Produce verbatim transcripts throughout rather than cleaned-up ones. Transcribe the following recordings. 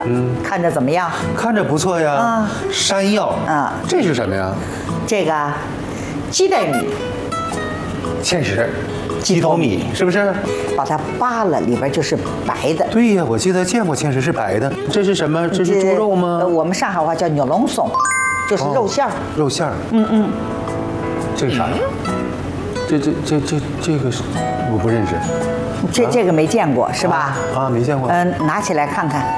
嗯，看着怎么样？ 看着不错呀。啊，山药。 啊， 这是什么呀？ 这个鸡蛋米。 芡实。鸡头米是不是？ 把它扒了，里边就是白的。 对呀，我记得见过芡实是白的。这是什么？这是猪肉吗？ 呃，我们上海话叫牛龙松，就是肉馅儿。 肉馅儿。 嗯嗯。 这是啥呀？这这这这这个是我不认识。 这这个没见过是吧？ 啊，没见过。 嗯，拿起来看看。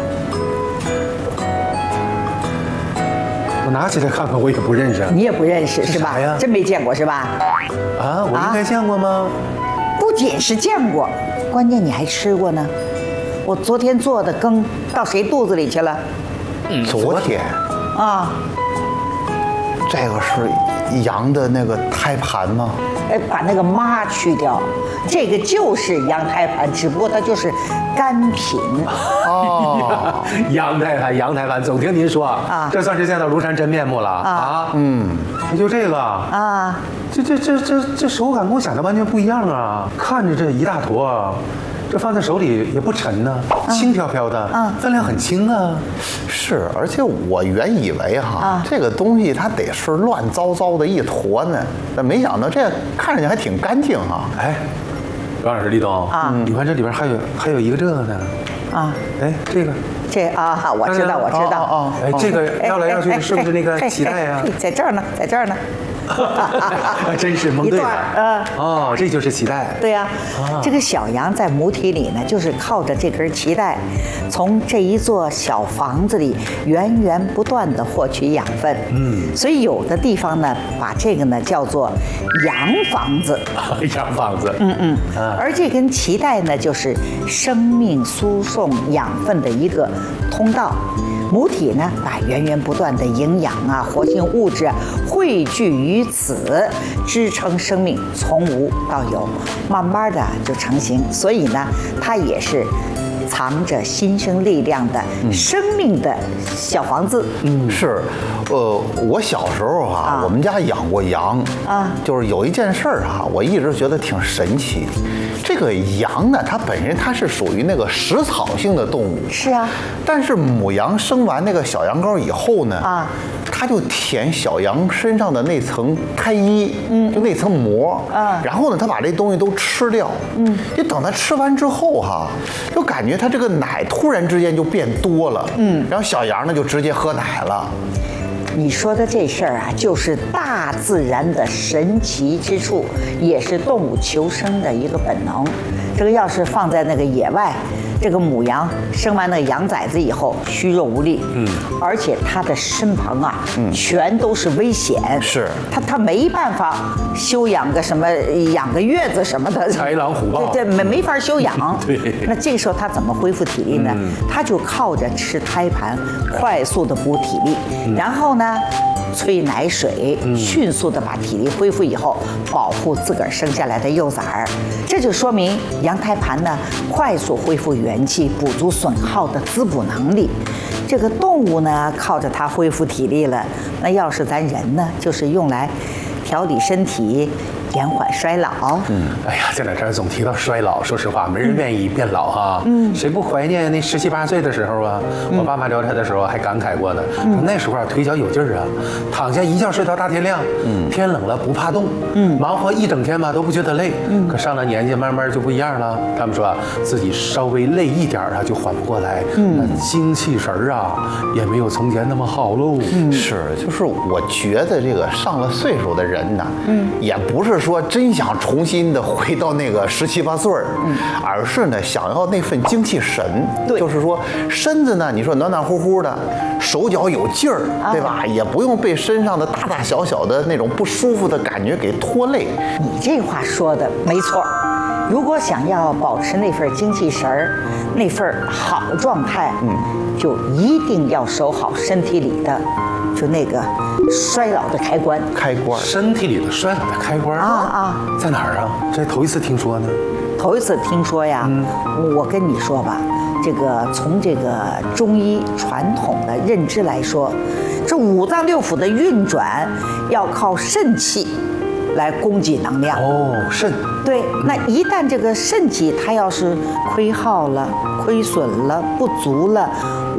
我拿起来看看，我也不认识。 你也不认识是吧？真没见过是吧？ 啊，我应该见过吗？ 不仅是见过，关键你还吃过呢。我昨天做的羹到谁肚子里去了？ 嗯，昨天。 啊。 这个是羊的那个胎盘吗？ 哎，把那个妈去掉，这个就是羊胎盘，只不过它就是干品。 哦， 羊胎盘，羊胎盘，总听您说啊，这算是见到庐山真面目了啊。嗯，那就这个啊，这这这这这手感跟我想的完全不一样啊！看着这一大坨。这放在手里也不沉呢，轻飘飘的，嗯，分量很轻啊。 是，而且我原以为哈，这个东西它得是乱糟糟的一坨呢，但没想到这看上去还挺干净哈。 哎，王老师，李东啊，你看这里边还有还有一个这个呢，啊，哎，这个， 这啊，我知道，我知道啊，哎，这个绕来绕去的是不是那个脐带呀？ 在这儿呢，在这儿呢。 真是蒙对了，嗯，哦，这就是脐带。 对呀，这个小羊在母体里呢，就是靠着这根脐带，从这一座小房子里源源不断的获取养分。嗯，所以有的地方呢，把这个呢叫做羊房子。 羊房子。 嗯嗯。而这根脐带呢，就是生命输送养分的一个通道。母体呢，把源源不断的营养啊、活性物质啊汇聚于此，支撑生命从无到有，慢慢的就成型。所以呢，它也是藏着新生力量的生命的小房子。 嗯，是，呃，我小时候哈、啊，啊、我们家养过羊啊，就是有一件事儿哈，我一直觉得挺神奇。这个羊呢，它本身它是属于那个食草性的动物， 是啊。 但是母羊生完那个小羊羔以后呢，啊，它就舔小羊身上的那层胎衣，嗯，就那层膜，啊，然后呢，它把这东西都吃掉，嗯，就等它吃完之后哈，就感觉它这个奶突然之间就变多了，嗯，然后小羊呢就直接喝奶了。 你说的这事儿啊，就是大自然的神奇之处，也是动物求生的一个本能。这个要是放在那个野外，这个母羊生完那个羊崽子以后，虚弱无力，嗯，而且它的身旁啊，嗯，全都是危险， 是， 它它没办法休养个什么，养个月子什么的， 豺狼虎豹， 对对，没没法休养。 对， 那这个时候它怎么恢复体力呢？嗯、它就靠着吃胎盘，快速的补体力，嗯、然后呢，催奶水，嗯、迅速的把体力恢复以后，保护自个儿生下来的幼崽儿。这就说明羊胎盘呢，快速恢复元气，补足损耗的滋补能力。这个动物呢，靠着它恢复体力了，那要是咱人呢，就是用来调理身体，延缓衰老。 嗯，哎呀，这两天总提到衰老，说实话，没人愿意变老哈。嗯，谁不怀念那十七八岁的时候啊？嗯、我爸妈聊天的时候还感慨过呢，嗯、说那时候啊腿脚有劲儿啊，躺下一觉睡到大天亮。嗯，天冷了不怕冻。嗯，忙活一整天吧都不觉得累。嗯，可上了年纪慢慢就不一样了。他们说啊，自己稍微累一点啊就缓不过来。嗯，那精气神儿啊也没有从前那么好喽。 嗯，是，就是我觉得这个上了岁数的人呢，嗯，也不是说真想重新的回到那个十七八岁儿，嗯，而是呢想要那份精气神，对，就是说身子呢，你说暖暖乎乎的，手脚有劲儿，啊、对吧？也不用被身上的大大小小的那种不舒服的感觉给拖累。 你这话说的没错，如果想要保持那份精气神儿，那份好状态，嗯，就一定要守好身体里的。就那个衰老的开关， 开关， 身体里的衰老的开关啊啊， 在哪儿啊？这头一次听说呢。 头一次听说呀，嗯、我跟你说吧，这个从这个中医传统的认知来说，这五脏六腑的运转要靠肾气， 来供给能量。 哦，肾。 对，那一旦这个肾气它要是亏耗了、亏损了、不足了。